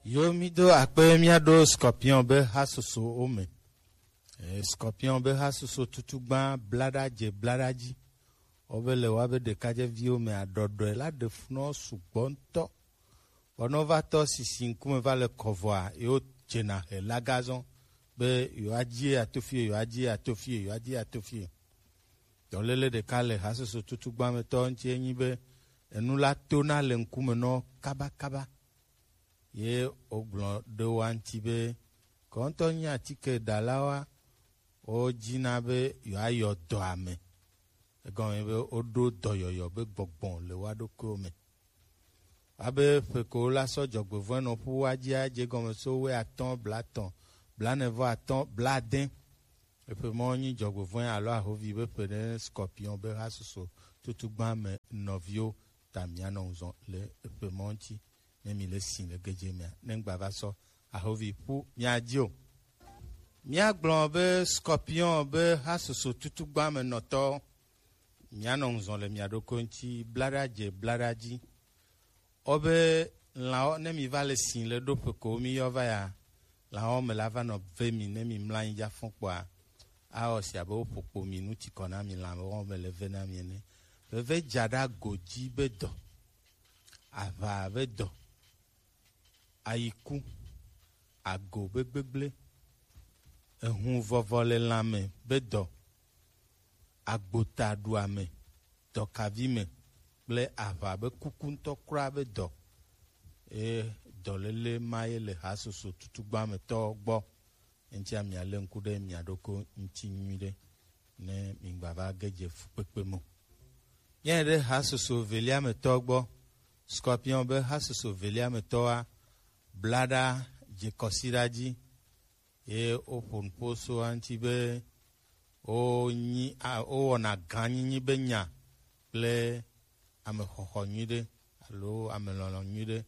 Yo mi do akpe mia do scorpion be hasoso ome. Scorpion be hasoso tutugba bladaji. Obe le wabe de kaje vi ome adodo la de funo sugbonto. Onova to sisi nkume va le kovoa yo chena he la gazon be yo aji atofie. Dolele de kale hasoso tutugba me to nchi enyi be enu la tona le nkume no kaba. Ye oglon de wanti be konto nya tike dalawa o jina be yo ayo do ame egon be odo doyoyo be gbogbon le wa do ko me abe fe ko la so jogbo no pu aji aje gon so we aton blaton blanevo aton bladin e pe mo yin jogbo alo ahovi be pe de scorpion be hasoso tutugba me novio tamiano uzon le e pe monti Nemi le sin le geje mea. Nengba va so ahovi pu mia dio. Mia glon be scorpion be hasoso tutugba me noto. Mia nonzon le mia do konti bladaji. Obe la nemi va le sin le do peko mi yo va ya. La o me la va no vemi nemi mlan ya fon kwa. A o si abe o popo minuti kona mi la o me le vena mi ne. Ve jada goji be do. Ava be do. Aiku ago begbegle ehun vovole lame bedo agbota duame dokavime ble ava be kukunto kra bedo dolele maye le hasoso tutugba me to gbo nti ami ale nkude mi adoko nti nyide ne mingba va geje fupepe mo yede hasoso velia me to gbo scorpion be hasoso velia me to a blada jekosiraji opon poso antibe o na ganyi benya ple ame khokhonyide alo ame lolonyide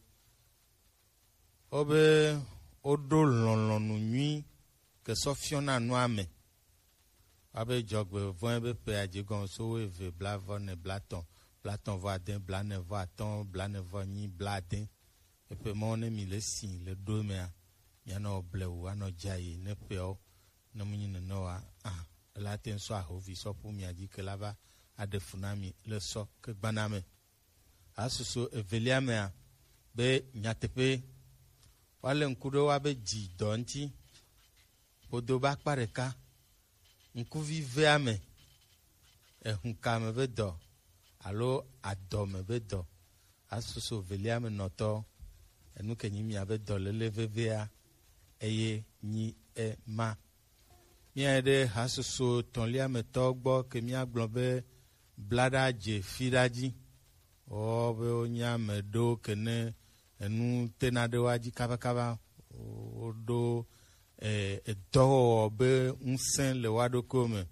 obe odo lolonu nyi ke sofiona no ame abe jogbe voin be pe ajegon so eve blavon e blaton vo aden blane vo aton blane vo nyi bladen e pe mone mi le sin le do me a ya no blewu ano jaye ne pe o no munyi no a la ten so ahovi so pu mi aji ke lava adefunami le so ke gbaname asuso evelia me a be nyatepe wale nkudo wa be ji donti podo ba pareka nkuvi ve ame ehunka me be do alo ado me be do asuso velia me noto enu ke nyimi abe dolele vevea eye ni ma mia de hasoso tonlia me togbo ke mia glonbe bladaje firaji o be onya me do kene enu tenade waji kaba o do be unsen le wado kome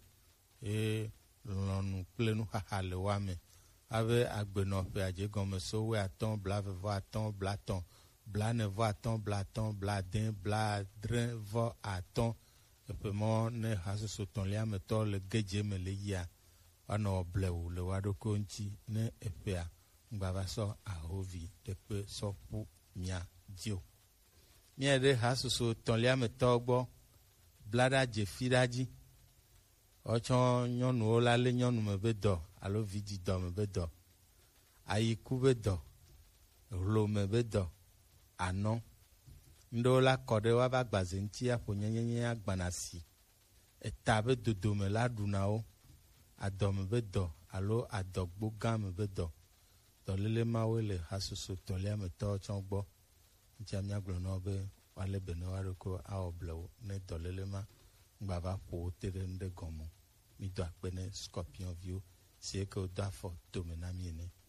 lonu plenu haha le wame ave agbeno pe aje gome so we aton blave vo aton blaton blane vo aton blaton bladin bladrin vo aton epemo ne hasoso tonlia me to le geje me le ya ono blewu le wado konti ne epea ngbava so ahovi de pe so pu mia dio mia de hasoso tonlia me to gbo blada je firaji ocho nyonu ola le nyonu me bedo alo vidi do me bedo ayiku bedo lo me bedo anon ndo la kode wa ba gbaze nti apo nyenyenye agbanasi etabe dodo me la dunao adome bedo alo adogbo gan me bedo dolele mawele hasoso tolia me to chongbo nti amia gbono be wale beno waroko a oblo ne dolele ma ngbava po tere nde gomo mi do akpene scorpion view si eke o dafo to me na miene